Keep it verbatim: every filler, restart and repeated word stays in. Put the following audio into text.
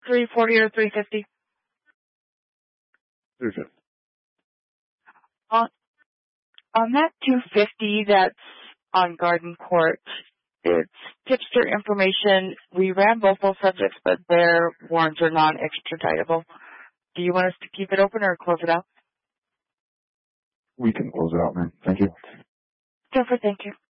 three forty or three fifty? three fifty. On, on that two fifty that's on Garden Court, it's tipster information. We ran both those subjects, but their warrants are non-extraditable. Do you want us to keep it open or close it out? We can close it out, man. Thank you. Jennifer, thank you.